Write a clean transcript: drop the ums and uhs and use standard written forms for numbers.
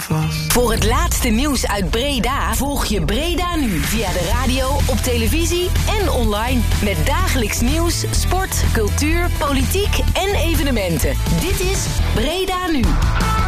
vast. Voor het laatste nieuws uit Breda volg je Breda Nu via de radio, op televisie en online. Met dagelijks nieuws, sport, cultuur, politiek en evenementen. Dit is Breda Nu.